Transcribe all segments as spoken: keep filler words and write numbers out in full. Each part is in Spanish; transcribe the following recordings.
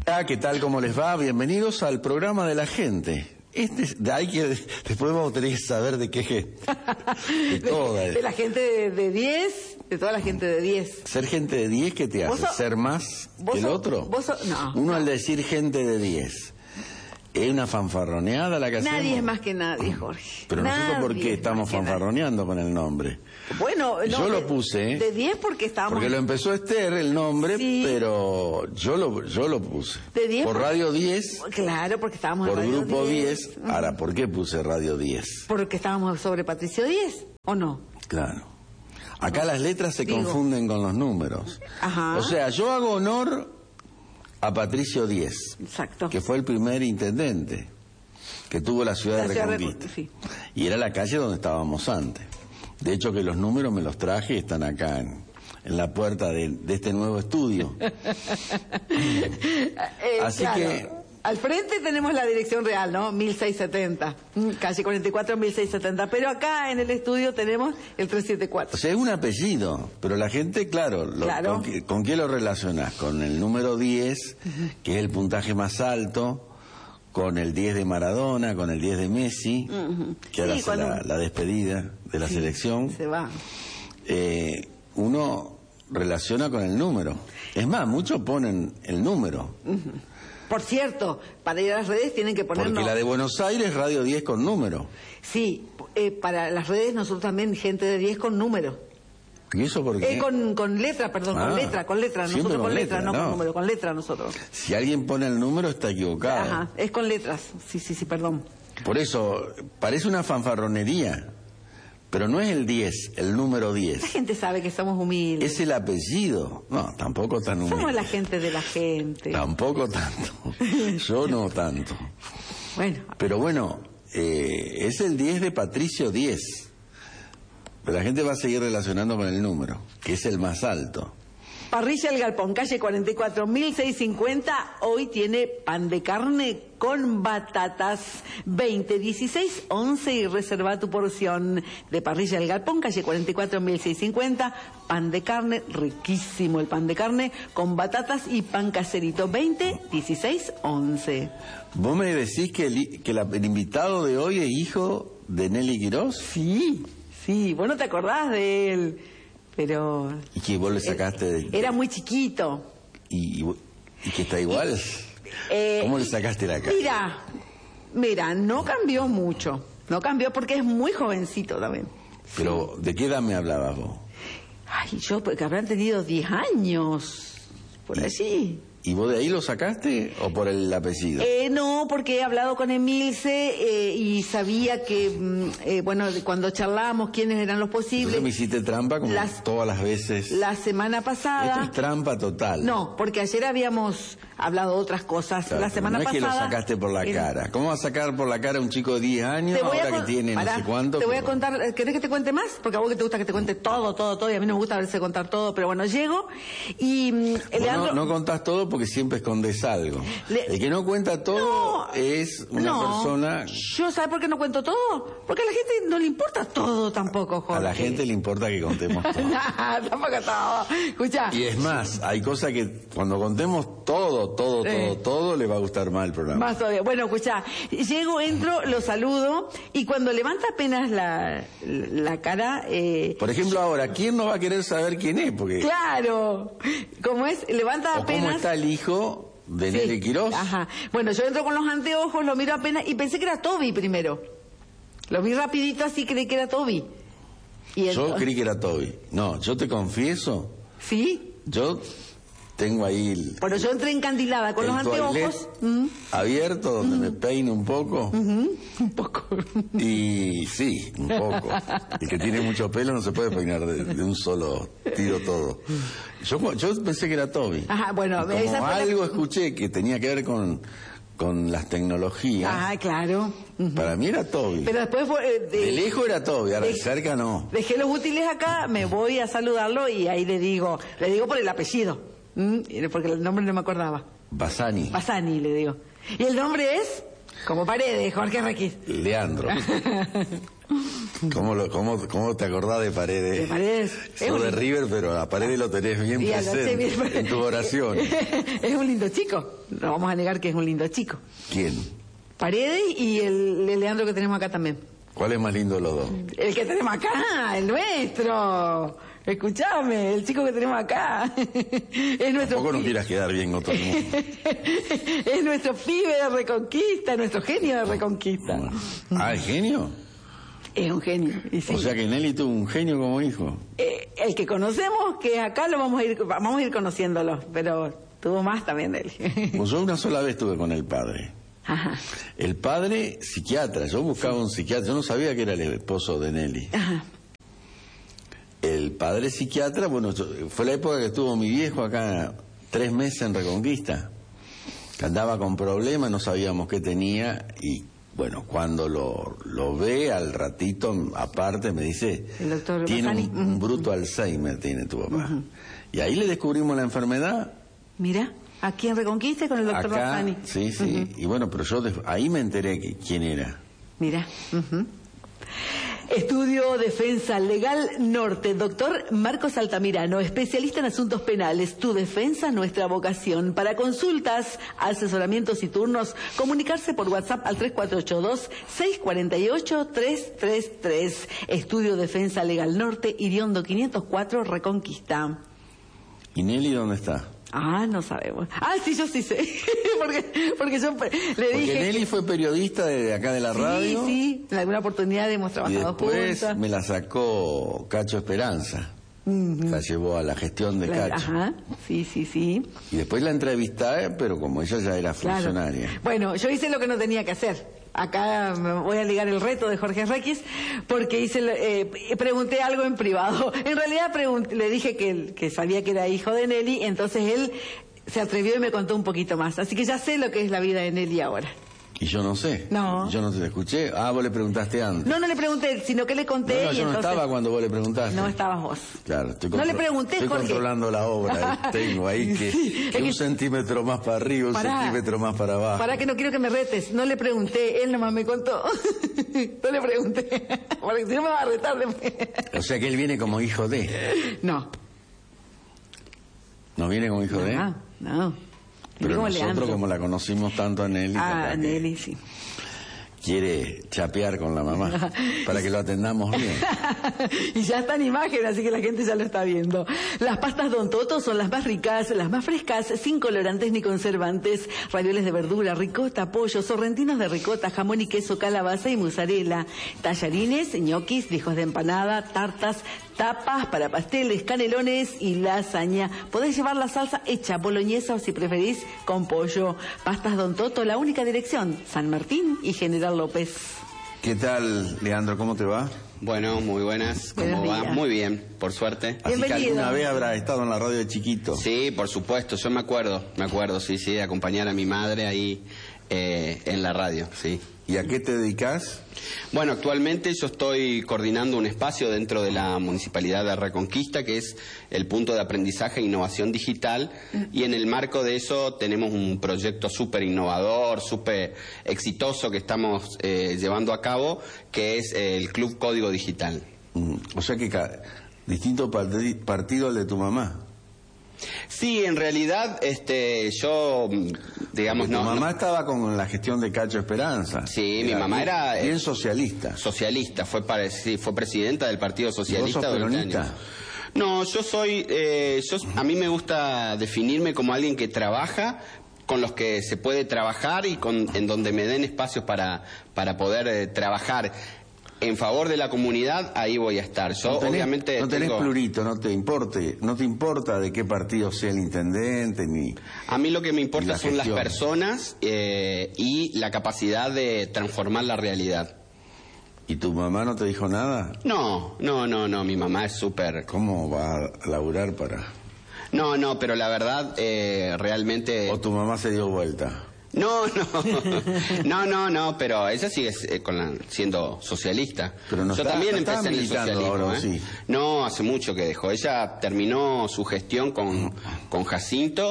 Ah, ¿qué tal? ¿Cómo les va? Bienvenidos al programa de la gente. Este, de ahí que después vamos a tener que saber de qué gente. De toda. De, de la gente de, de diez, de toda la gente de diez. Ser gente de diez, ¿qué te hace? sos, ¿Ser más que el sos, otro? Vos sos, no. Uno no. al decir gente de diez. ¿Es una fanfarroneada la que hacemos? Nadie es más que nadie, Jorge. Pero nadie nosotros, ¿por qué estamos fanfarroneando con el nombre? Bueno, no, yo de, lo puse. De diez porque estábamos... Porque lo empezó Esther, el nombre, sí. Pero yo lo, yo lo puse. ¿De diez? Por Radio diez. Claro, porque estábamos por en Radio Grupo diez. diez. Ahora, ¿por qué puse Radio diez? Porque estábamos sobre Patricio diez, ¿o no? Claro. Acá no. Las letras se Digo. confunden con los números. Ajá. O sea, yo hago honor a Patricio diez. Exacto. Que fue el primer intendente que tuvo la ciudad la de Reconquista. Sí. Y era la calle donde estábamos antes. De hecho, que los números me los traje y están acá en, en la puerta de, de este nuevo estudio. eh, Así claro. que... Al frente tenemos la dirección real, ¿no? mil seiscientos setenta. Calle cuarenta y cuatro, mil seiscientos setenta. Pero acá en el estudio tenemos el trescientos setenta y cuatro. O sea, es un apellido, pero la gente, claro, lo, claro. ¿con, qué, ¿con qué lo relacionás? Con el número diez, uh-huh. que es el puntaje más alto, con el diez de Maradona, con el diez de Messi, uh-huh. que ahora sí, hace cuando... la, la despedida de la sí, selección. Se va. Eh, uno relaciona con el número. Es más, muchos ponen el número. Uh-huh. Por cierto, para ir a las redes tienen que poner... Porque la de Buenos Aires, Radio diez con número. Sí, eh, para las redes nosotros también, gente de diez con número. ¿Y eso por qué? Eh, con, con letra, perdón, ah, con letra, con letra. Nosotros con, con letra, letra, no, no con número, con letra nosotros. Si alguien pone el número está equivocado. Ajá, es con letras, sí, sí, sí, perdón. Por eso, parece una fanfarronería, pero no es el diez, el número diez. La gente sabe que somos humildes. Es el apellido. No, tampoco tan humilde. Somos la gente de la gente. Tampoco tanto. Yo no tanto. Bueno. Pero bueno, eh, es el diez de Patricio diez. Pero la gente va a seguir relacionando con el número, que es el más alto. Parrilla El Galpón, calle cuarenta y cuatro, mil seiscientos cincuenta. Hoy tiene pan de carne con batatas. veinte, dieciséis, once y reserva tu porción de Parrilla El Galpón, calle cuarenta y cuatro, mil seiscientos cincuenta. Pan de carne, riquísimo el pan de carne con batatas y pan caserito. veinte, dieciséis, once. ¿Vos me decís que el, que la, el invitado de hoy es hijo de Nelly Quirós? Sí, sí. Vos no te acordás de él. Pero... ¿Y que vos le sacaste de...? Era muy chiquito. ¿Y, y, y que está igual? Eh, ¿Cómo le sacaste la cara? Mira, mira, no cambió mucho. No cambió porque es muy jovencito también. Pero, ¿de qué edad me hablabas vos? Ay, yo, porque habrán tenido diez años, por ¿Y, allí. ¿Y vos de ahí lo sacaste o por el apellido? Eh, no, porque he hablado con Emilce eh, y sabía que, eh, bueno, cuando charlábamos quiénes eran los posibles... Entonces me hiciste trampa como las, todas las veces. La semana pasada... Esto es trampa total. No, porque ayer habíamos hablado de otras cosas. Claro, la semana no es pasada... que lo sacaste por la el... cara. ¿Cómo va a sacar por la cara un chico de diez años ahora con... que tiene Pará, no sé cuánto? Te voy pero... a contar... ¿Querés que te cuente más? Porque a vos que te gusta que te cuente todo, todo, todo. Y a mí no me gusta a veces contar todo. Pero bueno, llego y... Vos Leandro... no, no contás todo porque siempre escondes algo. Le... El que no cuenta todo no, es una no. persona... ¿Yo sabes por qué no cuento todo? Porque a la gente no le importa todo tampoco, Jorge. A la gente le importa que contemos todo. No, tampoco todo. Escuchá. Y es más, hay cosas que cuando contemos todo, todo, eh. todo, todo, le va a gustar más el programa. Más todavía. Bueno, escuchá, llego, entro, lo saludo y cuando levanta apenas la, la cara... Eh, Por ejemplo, ahora, ¿quién no va a querer saber quién es? Porque... Claro. ¿Cómo es? Levanta o apenas... ¿Cómo está el hijo de sí. Nelly Quirós? Ajá. Bueno, yo entro con los anteojos, lo miro apenas y pensé que era Toby primero. Lo vi rapidito así, creí que era Toby. Y el... Yo creí que era Toby. No, yo te confieso. ¿Sí? Yo tengo ahí... El, bueno, yo entré encandilada con los anteojos. ¿Mm? Abierto, donde ¿Mm? me peino un poco. Uh-huh. Un poco. Y sí, un poco. El que tiene mucho pelo no se puede peinar de, de un solo tiro todo. Yo, yo pensé que era Toby. Ajá, bueno, como algo la... escuché que tenía que ver con... con las tecnologías. Ah, claro. Uh-huh. Para mí era Toby. Pero después fue... Eh, de, de lejos era Toby, ahora de cerca no. Dejé los útiles acá, me voy a saludarlo y ahí le digo, le digo por el apellido, ¿Mm? porque el nombre no me acordaba. Bassani. Bassani, le digo. ¿Y el nombre es? Como Paredes, Jorge Requis. Leandro. ¿Cómo, lo, cómo, ¿Cómo te acordás de Paredes? De Paredes. Sos de River, pero a Paredes lo tenés bien y presente bien... en tu oración. Es un lindo chico. No vamos a negar que es un lindo chico. ¿Quién? Paredes y el, el Leandro que tenemos acá también. ¿Cuál es más lindo de los dos? El que tenemos acá, el nuestro. Escuchame, el chico que tenemos acá. Es nuestro. Tampoco no quieras quedar bien con todo el mundo. Es nuestro pibe de Reconquista, nuestro genio de Reconquista. Bueno. Ah, ¿el genio? Es un genio. Y sí. O sea que Nelly tuvo un genio como hijo. Eh, el que conocemos, que acá lo vamos a ir, vamos a ir conociéndolo, pero tuvo más también de él. Pues yo una sola vez estuve con el padre. Ajá. El padre psiquiatra, yo buscaba sí. un psiquiatra, yo no sabía que era el esposo de Nelly. Ajá. El padre psiquiatra, bueno, fue la época que estuvo mi viejo acá tres meses en Reconquista. Andaba con problemas, no sabíamos qué tenía y bueno, cuando lo, lo ve al ratito, aparte me dice, el doctor tiene un, uh-huh. un bruto Alzheimer, tiene tu papá. Uh-huh. Y ahí le descubrimos la enfermedad. Mira, aquí en Reconquista con el doctor Bassani. Sí, sí, uh-huh. y bueno, pero yo de, ahí me enteré que, quién era. Mira, uh-huh. Estudio Defensa Legal Norte, doctor Marcos Altamirano, especialista en asuntos penales. Tu defensa, nuestra vocación. Para consultas, asesoramientos y turnos, comunicarse por WhatsApp al tres cuatro ocho dos, seis cuatro ocho, tres tres tres. Estudio Defensa Legal Norte, Iriondo quinientos cuatro, Reconquista. ¿Y Nelly dónde está? Ah, no sabemos. Ah, sí, yo sí sé. porque, porque yo le porque dije... Nelly que... fue periodista de acá de la sí, radio. Sí, sí. En alguna oportunidad hemos trabajado juntos. Y después juntas. Me la sacó Cacho Esperanza. Uh-huh. La llevó a la gestión de la, Cacho. Ajá, sí, sí, sí. Y después la entrevisté, pero como ella ya era funcionaria. Claro. Bueno, yo hice lo que no tenía que hacer. Acá me voy a ligar el reto de Jorge Requis, porque hice, eh, pregunté algo en privado. En realidad pregunté, le dije que, que sabía que era hijo de Nelly, entonces él se atrevió y me contó un poquito más. Así que ya sé lo que es la vida de Nelly ahora. Y yo no sé. No. Yo no te escuché. Ah, vos le preguntaste antes. No, no le pregunté, sino que le conté. No, no, y yo entonces... no estaba cuando vos le preguntaste. No estabas vos. Claro, estoy no le pregunté, estoy Jorge. controlando la obra. Tengo ahí que, sí, que un que... centímetro más para arriba, un Pará. centímetro más para abajo. Para que no quiero que me retes. No le pregunté, él nomás me contó. No le pregunté. Porque si no me va a retar después. O sea que él viene como hijo de. No. ¿No viene como hijo no, de? No, no. Pero como nosotros, Leandro. como la conocimos tanto a Nelly, ah, Nelly, sí. quiere chapear con la mamá para que lo atendamos bien. Y ya está en imagen, así que la gente ya lo está viendo. Las pastas Don Toto son las más ricas, las más frescas, sin colorantes ni conservantes. Ravioles de verdura, ricota, pollo, sorrentinos de ricota, jamón y queso, calabaza y mozzarella. Tallarines, ñoquis, hijos de empanada, tartas, tapas para pasteles, canelones y lasaña. Podés llevar la salsa hecha boloñesa o, si preferís, con pollo. Pastas Don Toto, la única dirección, San Martín y General López. ¿Qué tal, Leandro? ¿Cómo te va? Bueno, muy buenas. ¿Cómo Buenos va? días. Muy bien, por suerte. Así Bienvenido. que alguna vez habrá estado en la radio de chiquito. Sí, por supuesto, yo me acuerdo, me acuerdo, sí, sí, de acompañar a mi madre ahí eh, en la radio, sí. ¿Y a qué te dedicas? Bueno, actualmente yo estoy coordinando un espacio dentro de la Municipalidad de Reconquista, que es el punto de aprendizaje e innovación digital, y en el marco de eso tenemos un proyecto súper innovador, súper exitoso que estamos eh, llevando a cabo, que es el Club Código Digital. Mm, o sea que ca- distinto partid- partido al de tu mamá. Sí, en realidad, este, yo, digamos, Porque no... tu mamá no- estaba con la gestión de Cacho Esperanza. Sí, mi mamá bien, era, eh, bien socialista. Socialista, fue, para, sí, fue presidenta del Partido Socialista. ¿Vos sos durante peronista? años. No, yo soy, eh, yo, a mí me gusta definirme como alguien que trabaja con los que se puede trabajar y con, en donde me den espacios para, para poder eh, trabajar en favor de la comunidad. Ahí voy a estar. Yo no tenés, obviamente no tenés tengo... plurito, no te importe, no te importa de qué partido sea el intendente ni. A mí lo que me Y importa la son las gestión. personas eh, y la capacidad de transformar la realidad. ¿Y tu mamá no te dijo nada? No, no, no, no, mi mamá es súper... ¿Cómo va a laburar para...? No, no, pero la verdad, eh, realmente... ¿O tu mamá se dio vuelta? No, no, no, no, no, pero ella sigue eh, con la- siendo socialista. Pero no Yo está- también no está empecé en el militando socialismo, ahora, ¿eh? sí. No, hace mucho que dejó. Ella terminó su gestión con, con Jacinto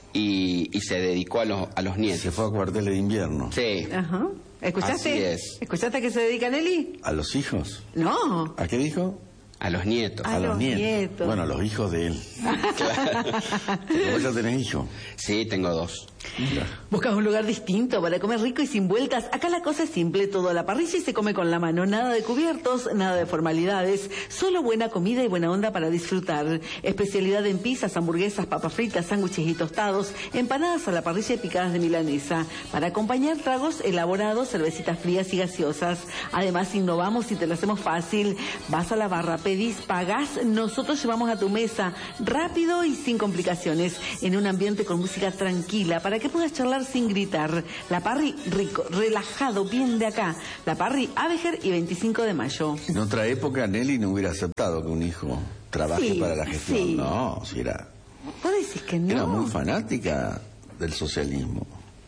y, y se dedicó a los, a los nietos. Se fue a cuarteles de invierno. Sí. Ajá. ¿Escuchaste? Así es. ¿Escuchaste a qué se dedica Nelly? ¿A los hijos? No. ¿A qué dijo? A los nietos. A, a los, los nietos. nietos. Bueno, a los hijos de él. Claro. ¿Vos ya tenés hijos? Sí, tengo dos. Mira. ¿Buscas un lugar distinto para comer rico y sin vueltas? Acá la cosa es simple, todo a la parrilla y se come con la mano. Nada de cubiertos, nada de formalidades, solo buena comida y buena onda para disfrutar. Especialidad en pizzas, hamburguesas, papas fritas, sándwiches y tostados, empanadas a la parrilla y picadas de milanesa. Para acompañar tragos elaborados, cervecitas frías y gaseosas. Además, innovamos y te lo hacemos fácil. Vas a la barra, pedís, pagás, nosotros llevamos a tu mesa, rápido y sin complicaciones, en un ambiente con música tranquila, para que puedas charlar sin gritar. La Parry, rico, relajado, bien de acá. La Parry, Abejer y veinticinco de mayo. En otra época Nelly no hubiera aceptado que un hijo trabaje sí, para la gestión. Sí. No, si era... ¿Vos decís que no? Era muy fanática del socialismo.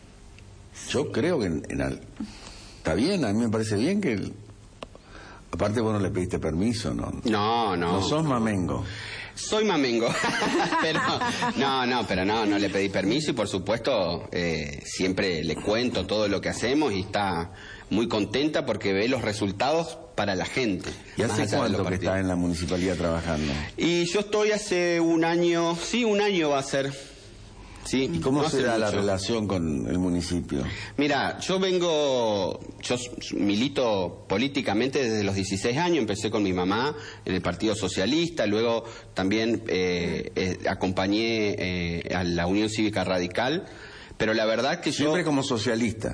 Yo creo que en, en al... está bien, a mí me parece bien que... El... Aparte vos no le pediste permiso, ¿no? No, no. No sos mamengo. Soy mamengo, pero no, no, pero no, no le pedí permiso y por supuesto eh, siempre le cuento todo lo que hacemos y está muy contenta porque ve los resultados para la gente. ¿Y hace cuánto que está en la municipalidad trabajando? Y yo estoy hace un año, sí, un año va a ser. Sí, ¿Y cómo no se da mucho. la relación con el municipio? Mira, yo vengo, yo milito políticamente desde los dieciséis años, empecé con mi mamá en el Partido Socialista, luego también eh, eh, acompañé eh, a la Unión Cívica Radical, pero la verdad que yo... Siempre como socialista.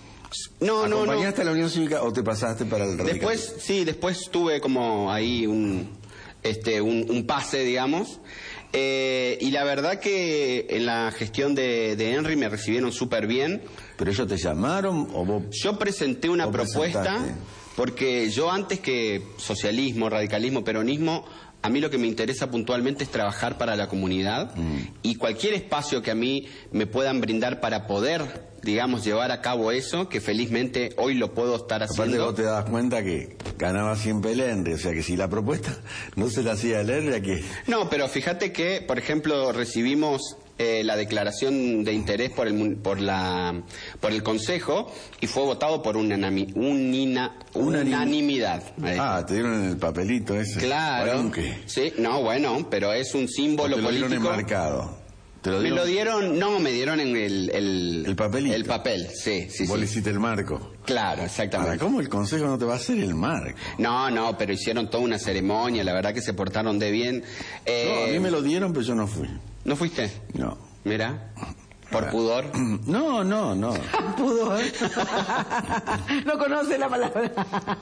No, no, no. ¿Acompañaste a la Unión Cívica o te pasaste para el radical? Después, sí, después tuve como ahí un, este, un, un pase, digamos. Eh, y la verdad que en la gestión de, de Henry me recibieron súper bien. ¿Pero ellos te llamaron o vos? Yo presenté una propuesta presentaste? Porque yo antes que socialismo, radicalismo, peronismo, a mí lo que me interesa puntualmente es trabajar para la comunidad mm. y cualquier espacio que a mí me puedan brindar para poder, digamos, llevar a cabo eso, que felizmente hoy lo puedo estar haciendo. Aparte vos te das cuenta que ganaba siempre el Henry, o sea que si la propuesta no se la hacía el Henry, ¿a qué? No, pero fíjate que, por ejemplo, recibimos eh, la declaración de interés por el por la por el Consejo y fue votado por unanimi, unina, unanimidad. Ah, te dieron el papelito ese. Claro. Sí, no, bueno, pero es un símbolo te lo político. Dieron enmarcado. ¿Te lo dieron? Me lo dieron, no, me dieron en el... El, ¿El papelito? El papel, sí, sí, Vos sí. le hiciste el marco. Claro, exactamente. Ahora, ¿cómo el Consejo no te va a hacer el marco? No, no, pero hicieron toda una ceremonia, la verdad que se portaron de bien. Eh, no, a mí me lo dieron, pero yo no fui. ¿No fuiste? No. Mira, por Ahora, pudor. No, no, no. Pudor. No conoce la palabra.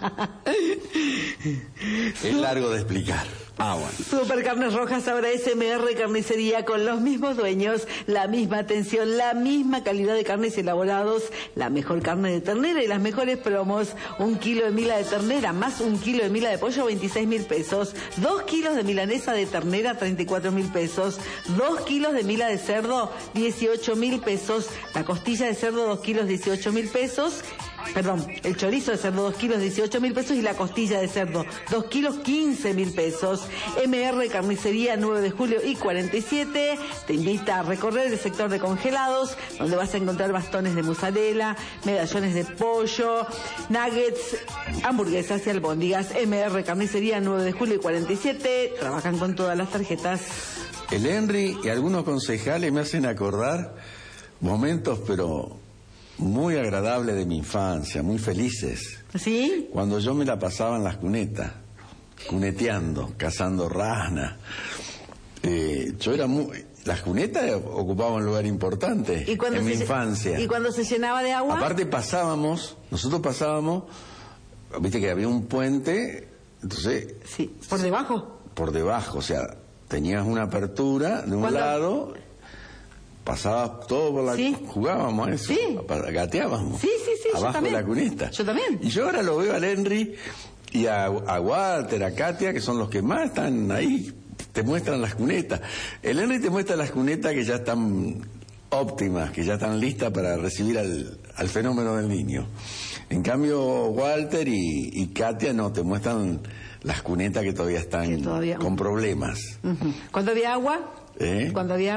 Es largo de explicar. Ah, bueno. Super Carnes Rojas, ahora S M R Carnicería, con los mismos dueños, la misma atención, la misma calidad de carnes elaborados, la mejor carne de ternera y las mejores promos. Un kilo de mila de ternera más un kilo de mila de pollo, veintiséis mil pesos. Dos kilos de milanesa de ternera, treinta y cuatro mil pesos. Dos kilos de mila de cerdo, dieciocho mil pesos. La costilla de cerdo, dos kilos, dieciocho mil pesos. Perdón, el chorizo de cerdo, dos kilos, dieciocho mil pesos, y la costilla de cerdo, dos kilos, quince mil pesos. M R Carnicería, nueve de julio y cuarenta y siete, te invita a recorrer el sector de congelados, donde vas a encontrar bastones de mozzarella, medallones de pollo, nuggets, hamburguesas y albóndigas. M R Carnicería, nueve de julio y cuarenta y siete, trabajan con todas las tarjetas. El Henry y algunos concejales me hacen acordar momentos, pero muy agradables de mi infancia, muy felices. ¿Sí? Cuando yo me la pasaba en las cunetas, cuneteando, cazando rana. Eh, yo era muy... Las cunetas ocupaban un lugar importante en mi infancia. ¿Y cuando se llenaba de agua? Aparte pasábamos, nosotros pasábamos, viste que había un puente, entonces... Sí, ¿por debajo? Por debajo, o sea, tenías una apertura de un ¿Cuándo? lado... Pasaba todo por la... ¿Sí? Jugábamos a eso. Sí. Gateábamos. Sí, sí, sí. Abajo de la cuneta. Yo también. Y yo ahora lo veo al Henry y a, a Walter, a Katia, que son los que más están ahí. Te muestran las cunetas. El Henry te muestra las cunetas que ya están óptimas, que ya están listas para recibir al, al fenómeno del niño. En cambio, Walter y, y Katia no, te muestran las cunetas que todavía están que todavía... con problemas. Uh-huh. ¿Cuándo había agua? ¿Eh? ¿Cuándo había agua?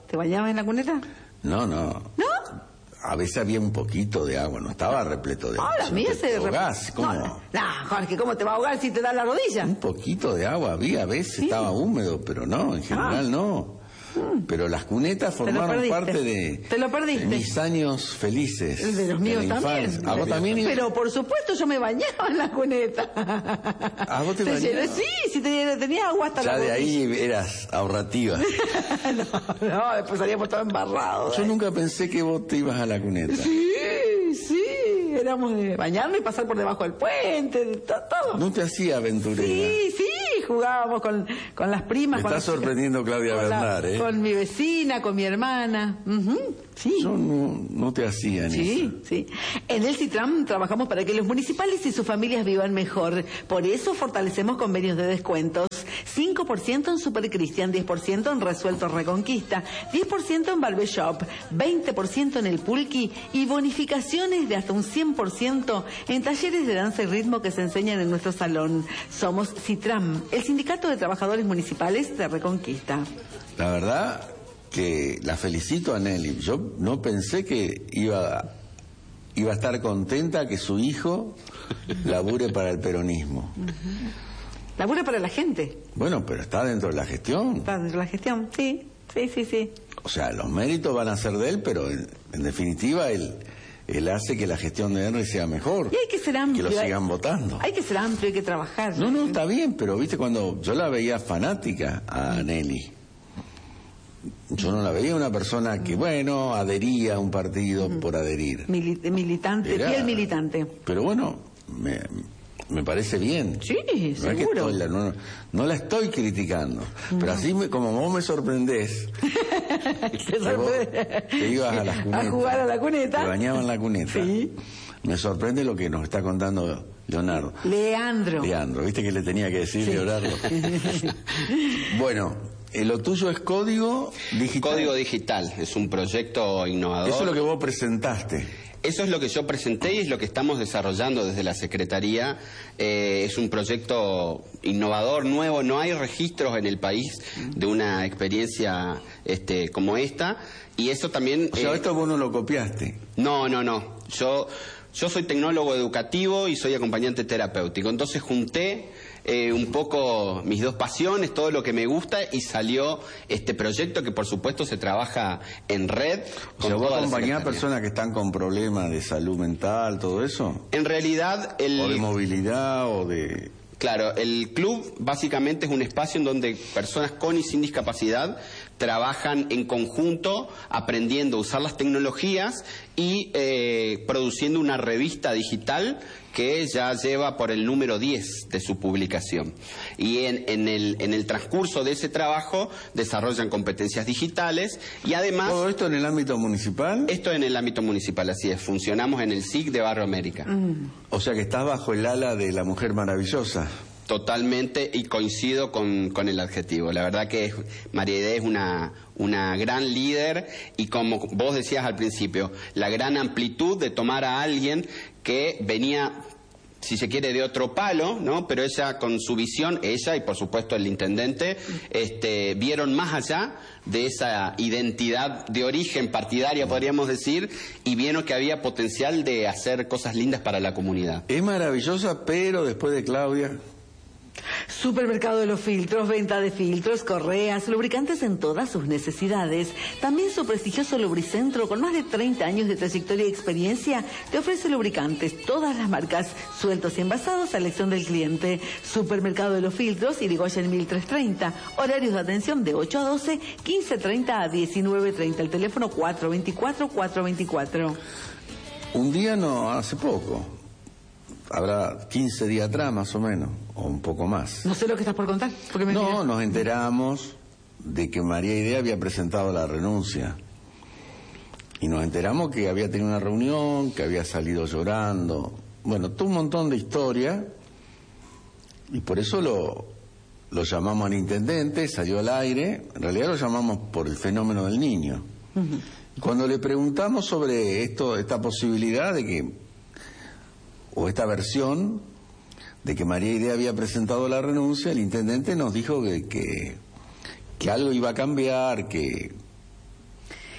¿Te bañabas en la cuneta? No, no. ¿No? A veces había un poquito de agua, no estaba repleto de agua. Ah, la mía se... ¿Ahogás? ¿Cómo? No, no, Jorge, ¿cómo te va a ahogar si te da la rodilla? Un poquito de agua había, a veces ¿Sí? estaba húmedo, pero no, en general ah. no. Pero las cunetas formaron parte de, Te lo perdiste. de mis años felices. De los míos también. ¿A vos también? Pero por supuesto yo me bañaba en la cuneta. ¿A vos te bañabas? Sí, sí te, tenía agua hasta ya la de rodilla. ahí eras ahorrativa. no, no, después salíamos todo embarrados. Yo ¿eh? nunca pensé que vos te ibas a la cuneta. Sí, sí. Éramos de bañarnos y pasar por debajo del puente, de to, todo. ¿No te hacía aventurera? Sí, sí, jugábamos con, con las primas. Me está sorprendiendo chicas, Claudia Bernard, ¿eh? Con mi vecina, con mi hermana. Uh-huh, sí. Yo no, no te hacía ni Sí, eso. sí. En el Citram trabajamos para que los municipales y sus familias vivan mejor. Por eso fortalecemos convenios de descuentos. cinco por ciento en Super Cristian, diez por ciento en Resuelto Reconquista, diez por ciento en Barbershop, veinte por ciento en el Pulqui y bonificaciones de hasta un cien por ciento en talleres de danza y ritmo que se enseñan en nuestro salón. Somos Citram, el Sindicato de Trabajadores Municipales de Reconquista. La verdad que la felicito a Nelly. Yo no pensé que iba, iba a estar contenta que su hijo labure para el peronismo. Uh-huh. Labura para la gente. Bueno, pero está dentro de la gestión. Está dentro de la gestión, sí, sí, sí, sí. O sea, los méritos van a ser de él, pero en, en definitiva él, él hace que la gestión de Henry sea mejor. Y hay que ser amplio. Que lo sigan votando. Hay que ser amplio, hay que trabajar. No, no, está bien, pero viste cuando yo la veía fanática a Nelly. Yo no la veía una persona que, bueno, adhería a un partido uh-huh. por adherir. Mili- militante, Era, fiel militante. Pero bueno, me, me parece bien. Sí, no seguro. Es que estoy la, no, no la estoy criticando, no. Pero así me, como vos me sorprendés, que vos te ibas a la cuneta, a jugar a la cuneta, te bañaban en la cuneta. Sí. Me sorprende lo que nos está contando Leonardo. Leandro. Leandro, viste que le tenía que decir, sí. Leonardo. Bueno, eh, lo tuyo es código digital. Código digital, es un proyecto innovador. Eso es lo que vos presentaste. Eso es lo que yo presenté y es lo que estamos desarrollando desde la Secretaría. Eh, es un proyecto innovador, nuevo. No hay registros en el país de una experiencia este, como esta. Y eso también... O sea, eh, esto vos no lo copiaste. No, no, no. Yo, yo soy tecnólogo educativo y soy acompañante terapéutico. Entonces junté... Eh, un poco mis dos pasiones, todo lo que me gusta, y salió este proyecto que por supuesto se trabaja en red. O sea, ¿vos acompañás a personas que están con problemas de salud mental, todo eso? En realidad... el ¿O de movilidad o de...? Claro, el club básicamente es un espacio en donde personas con y sin discapacidad trabajan en conjunto, aprendiendo a usar las tecnologías y eh, produciendo una revista digital que ya lleva por el número diez de su publicación. Y en, en, el, en el transcurso de ese trabajo desarrollan competencias digitales y además... ¿Todo esto en el ámbito municipal? Esto en el ámbito municipal, así es. Funcionamos en el S I C de Barrio América. Mm. O sea que estás bajo el ala de la Mujer Maravillosa. Totalmente, y coincido con, con el adjetivo. La verdad que es, María Aidea es una, una gran líder y, como vos decías al principio, la gran amplitud de tomar a alguien que venía, si se quiere, de otro palo, ¿no? Pero ella, con su visión, ella y por supuesto el intendente, este, vieron más allá de esa identidad de origen partidaria, podríamos decir, y vieron que había potencial de hacer cosas lindas para la comunidad. Es maravillosa, pero después de Claudia... Supermercado de los Filtros, venta de filtros, correas, lubricantes en todas sus necesidades. También su prestigioso Lubricentro, con más de treinta años de trayectoria y experiencia, te ofrece lubricantes, todas las marcas, sueltos y envasados a elección del cliente. Supermercado de los Filtros, Irigoyen mil trescientos treinta, horarios de atención de ocho a doce, quince treinta a diecinueve treinta, el teléfono cuatro veinticuatro, cuatro veinticuatro. Un día no, hace poco, habrá quince días atrás más o menos, o un poco más. No sé lo que estás por contar. Porque me no, miras. Nos enteramos de que María Aidea había presentado la renuncia. Y nos enteramos que había tenido una reunión, que había salido llorando. Bueno, todo un montón de historia. Y por eso lo, lo llamamos al intendente, salió al aire. En realidad lo llamamos por el fenómeno del niño. Uh-huh. Y cuando le preguntamos sobre esto, esta posibilidad de que, o esta versión de que María Aidea había presentado la renuncia, el intendente nos dijo que, que, que algo iba a cambiar, que,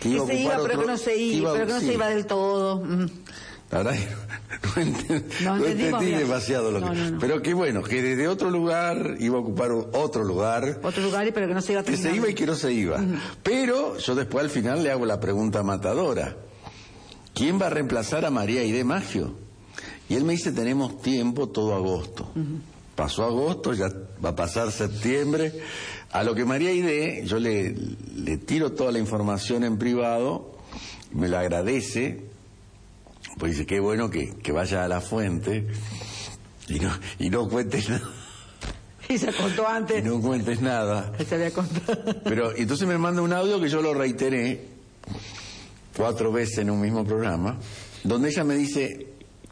Que, que se iba, otro, pero que no se iba, iba pero que no sí. se iba del todo. Mm. La verdad no, ent no, no entendí demasiado lo no, que... No, no. Pero que bueno, que desde otro lugar iba a ocupar otro lugar. Otro lugar, pero que no se iba a terminar. Que se iba y que no se iba. Uh-huh. Pero yo después al final le hago la pregunta matadora. ¿Quién va a reemplazar a María Aidé Maggio? Y él me dice, tenemos tiempo todo agosto. Uh-huh. Pasó agosto, ya va a pasar septiembre. A lo que María Aidé, yo le, le tiro toda la información en privado, me la agradece, pues dice, qué bueno que, que vaya a la fuente y no, y no cuentes nada. Y se contó antes. Y no cuentes nada. Se había contado. Pero entonces me manda un audio que yo lo reiteré cuatro veces en un mismo programa, donde ella me dice,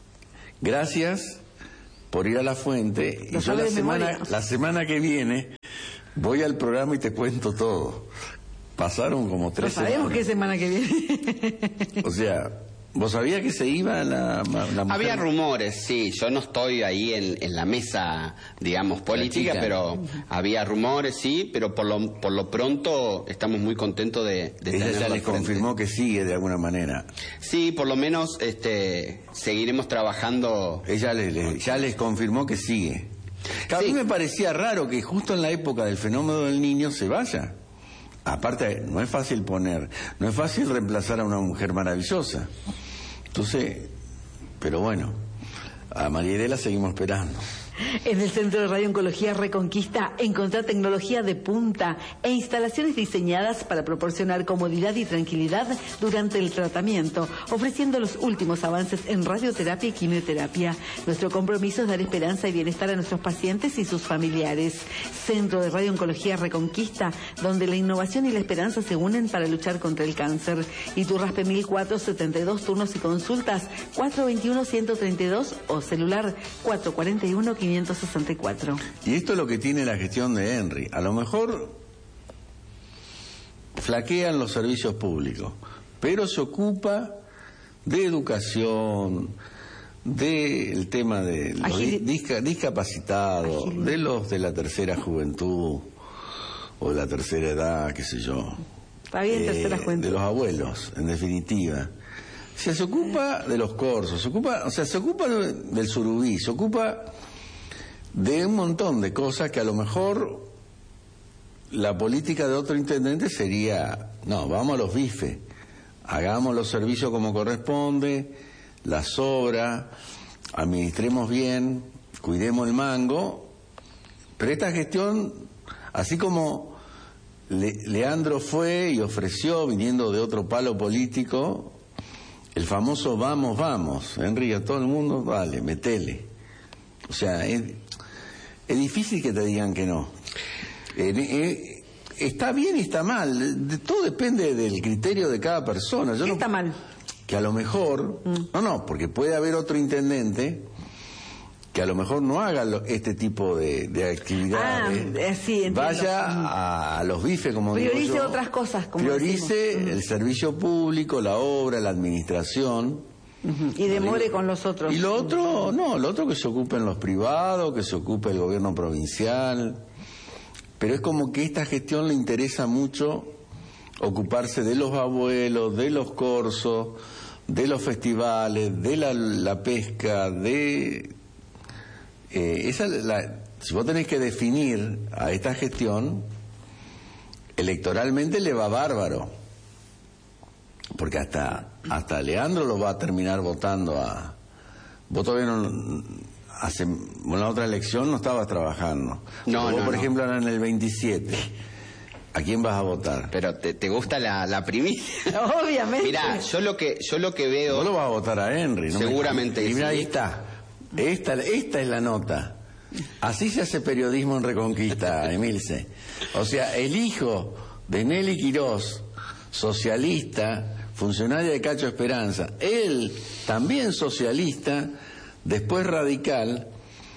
gracias por ir a la fuente, y yo la semana, la semana que viene voy al programa y te cuento todo. Pasaron como tres semanas. No sabemos qué semana que viene. O sea, ¿vos sabías que se iba la, la mujer? Había rumores, sí. Yo no estoy ahí en, en la mesa, digamos, política, pero había rumores, sí. Pero por lo, por lo pronto estamos muy contentos de, de Ella ya les confirmó que sigue de alguna manera. Sí, por lo menos este, seguiremos trabajando. Ella le, le, ya les confirmó que sigue. A sí. mí me parecía raro que justo en la época del fenómeno del niño se vaya. Aparte, no es fácil poner, no es fácil reemplazar a una mujer maravillosa. Entonces, pero bueno, a María Aidé la seguimos esperando. En el Centro de Radiooncología Reconquista encontrá tecnología de punta e instalaciones diseñadas para proporcionar comodidad y tranquilidad durante el tratamiento, ofreciendo los últimos avances en radioterapia y quimioterapia. Nuestro compromiso es dar esperanza y bienestar a nuestros pacientes y sus familiares. Centro de Radiooncología Reconquista, donde la innovación y la esperanza se unen para luchar contra el cáncer. Iturraspe mil cuatrocientos setenta y dos, turnos y consultas cuatro dos uno, uno tres dos o celular cuatro cuatro uno, quinientos sesenta y cuatro. Y esto es lo que tiene la gestión de Henry. A lo mejor flaquean los servicios públicos, pero se ocupa de educación, del tema de los disca, discapacitados, Agil. de los de la tercera juventud o de la tercera edad, qué sé yo. Está bien, eh, tercera juventud. De los abuelos, en definitiva. O sea, se ocupa de los corsos, se ocupa, o sea, se ocupa del surubí, se ocupa de un montón de cosas que a lo mejor la política de otro intendente sería, no, vamos a los bifes, hagamos los servicios como corresponde, las obras, administremos bien, cuidemos el mango, pero esta gestión, así como Le, Leandro fue y ofreció, viniendo de otro palo político, el famoso vamos, vamos, Henry, a todo el mundo, vale, metele. O sea, es, es difícil que te digan que no. Eh, eh, está bien y está mal, de, todo depende del criterio de cada persona. Yo ¿Qué no, está mal? Que a lo mejor, mm. no, no, porque puede haber otro intendente que a lo mejor no haga lo, este tipo de, de actividades, ah, eh, sí, vaya a, a los bifes, como priorice digo yo, otras cosas, como priorice decimos. el servicio público, la obra, la administración, uh-huh. y demore con los otros. Y lo otro, no, lo otro que se ocupen los privados, que se ocupe el gobierno provincial, pero es como que esta gestión le interesa mucho ocuparse de los abuelos, de los corsos, de los festivales, de la, la pesca, de... Eh, esa la, si vos tenés que definir a esta gestión, electoralmente le va bárbaro, porque hasta hasta Leandro lo va a terminar votando a... Vos todavía no... Hace, en la otra elección no estabas trabajando. No, vos, no, por no. ejemplo, ahora en el veintisiete, ¿a quién vas a votar? Pero te, te gusta la, la primicia. Obviamente. Mirá, yo lo que yo lo que veo. Vos lo vas a votar a Henry, ¿no? Seguramente. Me... Y mira, sí. ahí está. Esta, esta es la nota. Así se hace periodismo en Reconquista, Emilce. O sea, el hijo de Nelly Quirós, socialista, funcionaria de Cacho Esperanza, él también socialista, después radical,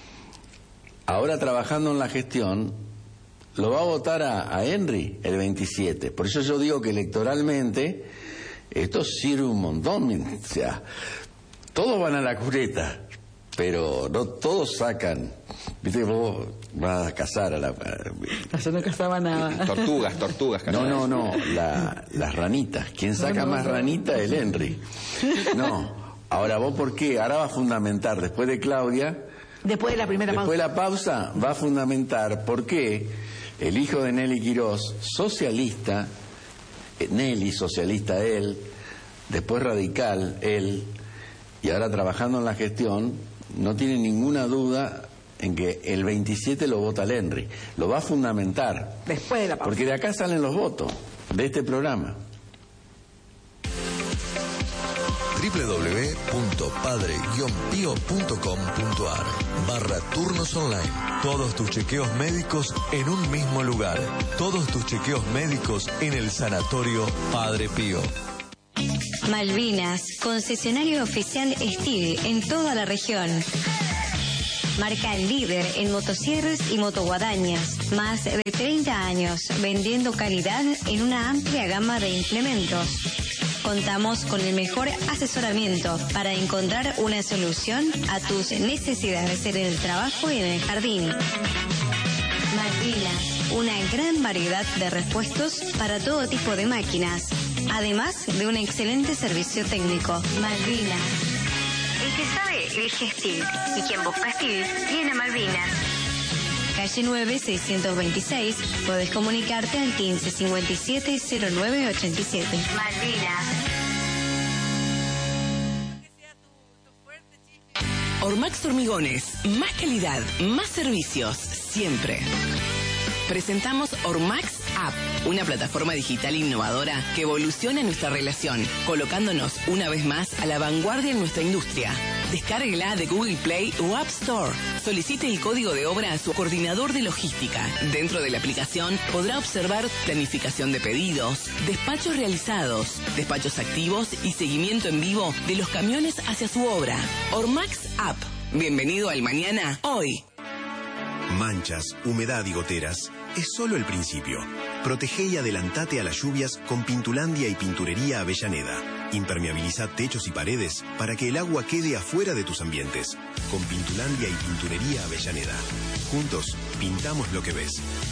ahora trabajando en la gestión, lo va a votar a, a Henry el veintisiete. Por eso yo digo que electoralmente esto sirve un montón. O sea, todos van a la cureta. pero no todos sacan. Viste que vos vas a cazar a la... No, yo no cazaba nada. Tortugas, tortugas. No, no, no, la, las ranitas. ¿Quién saca no, no, más no. ranita? El Henry. No, ahora vos, ¿por qué? Ahora va a fundamentar, después de Claudia... Después de la primera Después pausa. de la pausa va a fundamentar por qué el hijo de Nelly Quirós, socialista, eh, Nelly socialista él, después radical él, y ahora trabajando en la gestión, no tiene ninguna duda en que el veintisiete lo vota el Henry. Lo va a fundamentar. Después de la pausa. Porque de acá salen los votos de este programa. doble u doble u doble u punto padre guion pío punto com punto ar barra turnos online. Todos tus chequeos médicos en un mismo lugar. Todos tus chequeos médicos en el Sanatorio Padre Pío. Malvinas, concesionario oficial Steel en toda la región. Marca líder en motosierras y motoguadañas. Más de treinta años vendiendo calidad en una amplia gama de implementos. Contamos con el mejor asesoramiento para encontrar una solución a tus necesidades en el trabajo y en el jardín. Malvinas, una gran variedad de repuestos para todo tipo de máquinas, además de un excelente servicio técnico. Malvinas. El que sabe, elige Steel. Y quien busca Steel, viene a Malvinas. Calle nueve, seiscientos veintiséis. Podés comunicarte al quince cincuenta y siete cero nueve ochenta y siete. Malvinas. Ormax Hormigones. Más calidad, más servicios, siempre. Presentamos Ormax App, una plataforma digital innovadora que evoluciona nuestra relación, colocándonos una vez más a la vanguardia en nuestra industria. Descárguela de Google Play o App Store. Solicite el código de obra a su coordinador de logística. Dentro de la aplicación podrá observar planificación de pedidos, despachos realizados, despachos activos y seguimiento en vivo de los camiones hacia su obra. Ormax App. Bienvenido al mañana, hoy. Manchas, humedad y goteras es solo el principio. Protege y adelantate a las lluvias con Pintulandia y Pinturería Avellaneda. Impermeabiliza techos y paredes para que el agua quede afuera de tus ambientes. Con Pintulandia y Pinturería Avellaneda. Juntos, pintamos lo que ves.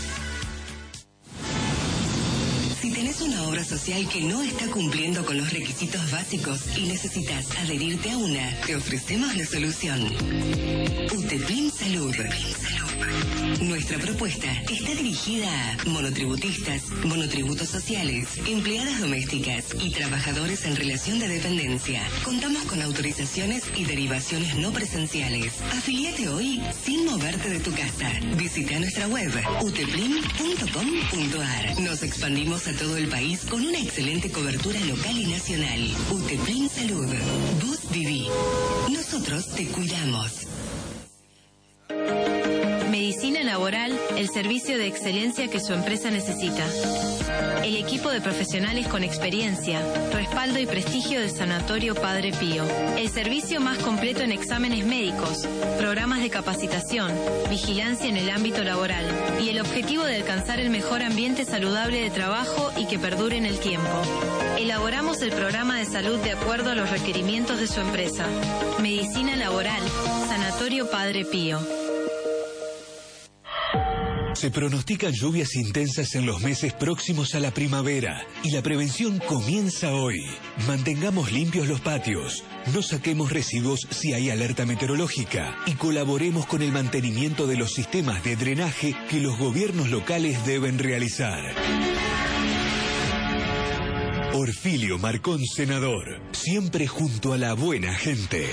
Si tenés una obra social que no está cumpliendo con los requisitos básicos y necesitas adherirte a una, te ofrecemos la solución. Uteplin Salud. Nuestra propuesta está dirigida a monotributistas, monotributos sociales, empleadas domésticas y trabajadores en relación de dependencia. Contamos con autorizaciones y derivaciones no presenciales. Afiliate hoy sin moverte de tu casa. Visita nuestra web uteplin punto com punto ar. Nos expandimos a todo el país con una excelente cobertura local y nacional. Uteplin Salud. Vos viví. Nosotros te cuidamos. Medicina laboral, el servicio de excelencia que su empresa necesita. El equipo de profesionales con experiencia, respaldo y prestigio del Sanatorio Padre Pío. El servicio más completo en exámenes médicos, programas de capacitación, vigilancia en el ámbito laboral y el objetivo de alcanzar el mejor ambiente saludable de trabajo y que perdure en el tiempo. Elaboramos el programa de salud de acuerdo a los requerimientos de su empresa. Medicina laboral, Sanatorio Padre Pío. Se pronostican lluvias intensas en los meses próximos a la primavera y la prevención comienza hoy. Mantengamos limpios los patios, no saquemos residuos si hay alerta meteorológica y colaboremos con el mantenimiento de los sistemas de drenaje que los gobiernos locales deben realizar. Orfilio Marcón, senador, siempre junto a la buena gente.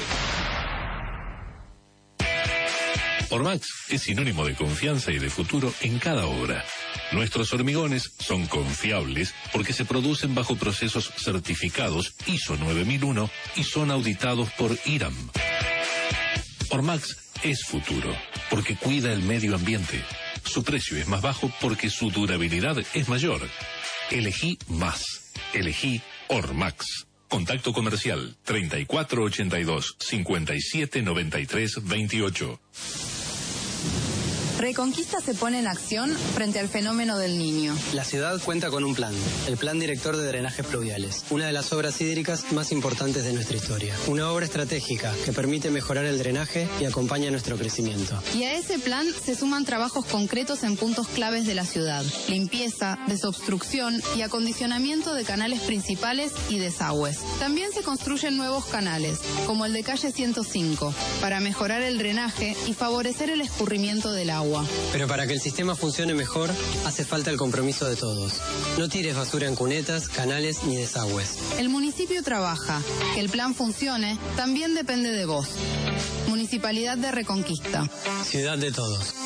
Ormax es sinónimo de confianza y de futuro en cada obra. Nuestros hormigones son confiables porque se producen bajo procesos certificados I S O nueve mil uno y son auditados por I R A M. Ormax es futuro porque cuida el medio ambiente. Su precio es más bajo porque su durabilidad es mayor. Elegí más. Elegí Ormax. Contacto comercial treinta y cuatro ochenta y dos, cincuenta y siete noventa y tres veintiocho. Reconquista se pone en acción frente al fenómeno del Niño. La ciudad cuenta con un plan, el Plan Director de Drenajes Pluviales, una de las obras hídricas más importantes de nuestra historia. Una obra estratégica que permite mejorar el drenaje y acompaña nuestro crecimiento. Y a ese plan se suman trabajos concretos en puntos claves de la ciudad: limpieza, desobstrucción y acondicionamiento de canales principales y desagües. También se construyen nuevos canales, como el de calle ciento cinco, para mejorar el drenaje y favorecer el escurrimiento del agua. Pero para que el sistema funcione mejor, hace falta el compromiso de todos. No tires basura en cunetas, canales ni desagües. El municipio trabaja. Que el plan funcione también depende de vos. Municipalidad de Reconquista. Ciudad de todos.